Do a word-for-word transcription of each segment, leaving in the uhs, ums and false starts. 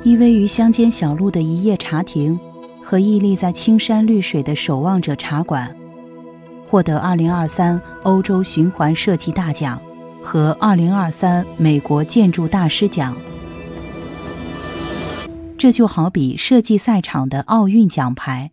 依偎于乡间小路的一叶茶亭和屹立在青山绿水的守望者茶馆，获得二零二三欧洲循环设计大奖和二零二三美国建筑大师奖。这就好比设计赛场的奥运奖牌。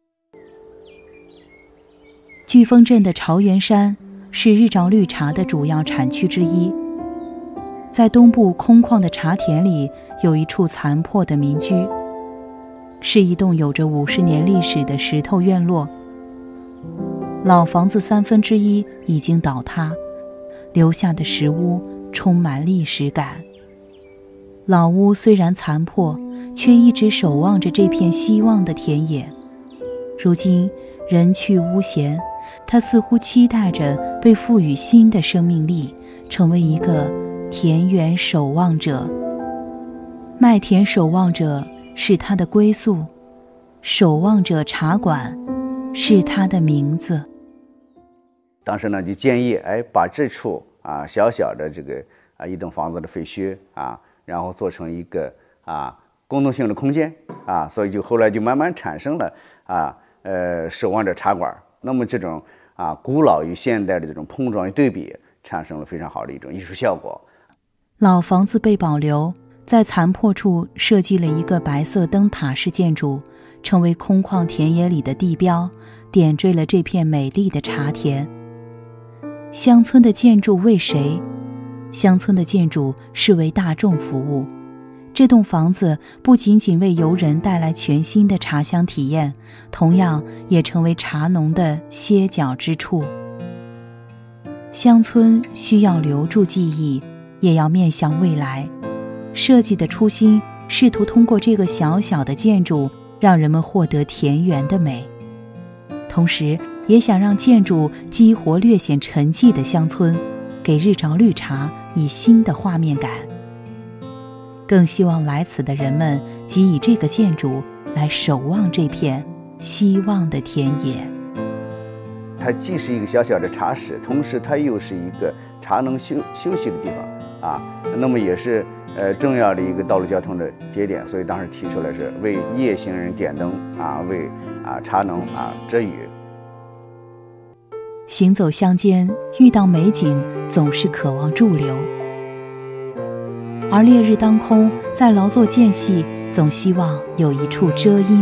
巨峰镇的朝元山是日照绿茶的主要产区之一，在东部空旷的茶田里有一处残破的民居，是一栋有着五十年历史的石头院落。老房子三分之一已经倒塌，留下的石屋充满历史感。老屋虽然残破，却一直守望着这片希望的田野。如今人去屋闲，它似乎期待着被赋予新的生命力，成为一个田园守望者。麦田守望者是他的归宿，守望者茶馆是他的名字。 当时呢就建议，哎，把这处啊小小的这个啊一栋房子的废墟啊，然后做成一个啊公共性的空间啊，所以就后来就慢慢产生了啊呃守望者茶馆。那么这种啊古老与现代的这种碰撞与对比，产生了非常好的一种艺术效果。 老房子被保留，在残破处设计了一个白色灯塔式建筑，成为空旷田野里的地标，点缀了这片美丽的茶田。乡村的建筑为谁？乡村的建筑是为大众服务。这栋房子不仅仅为游人带来全新的茶香体验，同样也成为茶农的歇脚之处。乡村需要留住记忆，也要面向未来。设计的初心，试图通过这个小小的建筑，让人们获得田园的美，同时也想让建筑激活略显沉寂的乡村，给日照绿茶以新的画面感。更希望来此的人们即以这个建筑来守望这片希望的田野。 它既是一个小小的茶室，同时它又是一个茶农休休息的地方啊，那么也是呃重要的一个道路交通的节点，所以当时提出来是为夜行人点灯啊，为啊茶农啊遮雨。 行走乡间，遇到美景总是渴望驻留，而烈日当空，在劳作间隙，总希望有一处遮阴